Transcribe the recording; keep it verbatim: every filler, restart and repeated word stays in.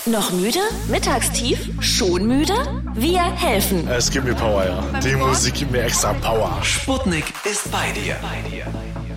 Noch müde? Mittagstief? Schon müde? Wir helfen. Es gibt mir Power, ja. Die Musik gibt mir extra Power. Sputnik ist bei dir.